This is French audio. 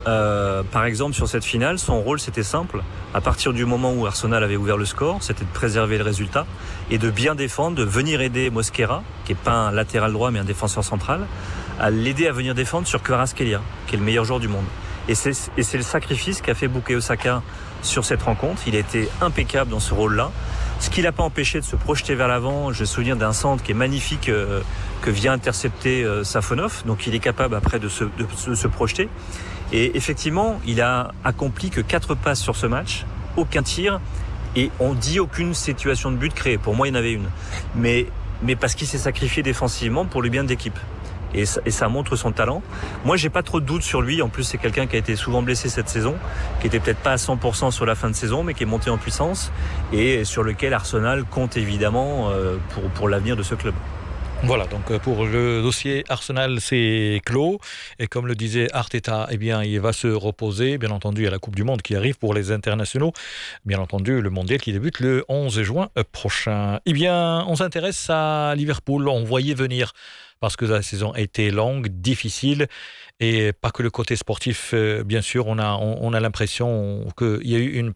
Par exemple, sur cette finale, son rôle c'était simple. À partir du moment où Arsenal avait ouvert le score, c'était de préserver le résultat et de bien défendre, de venir aider Mosquera, qui est pas un latéral droit mais un défenseur central, à l'aider à venir défendre sur Kvaratskhelia, qui est le meilleur joueur du monde. Et c'est le sacrifice qu'a fait Bukayo Saka sur cette rencontre. Il a été impeccable dans ce rôle-là. Ce qui l'a pas empêché de se projeter vers l'avant. Je me souviens d'un centre qui est magnifique que vient intercepter Safonov. Donc il est capable après de se projeter. Et effectivement, il a accompli que 4 passes sur ce match, aucun tir, et on dit aucune situation de but créée. Pour moi, il y en avait une. Mais parce qu'il s'est sacrifié défensivement pour le bien de l'équipe. Et ça montre son talent. Moi, j'ai pas trop de doutes sur lui. En plus, c'est quelqu'un qui a été souvent blessé cette saison, qui était peut-être pas à 100% sur la fin de saison, mais qui est monté en puissance et sur lequel Arsenal compte évidemment pour l'avenir de ce club. Voilà, donc pour le dossier Arsenal, c'est clos. Et comme le disait Arteta, eh bien, il va se reposer. Bien entendu, il y a la Coupe du Monde qui arrive pour les internationaux. Bien entendu, le mondial qui débute le 11 juin prochain. Eh bien, on s'intéresse à Liverpool. On voyait venir parce que la saison a été longue, difficile. Et pas que le côté sportif, bien sûr. On a l'impression qu'il y a eu une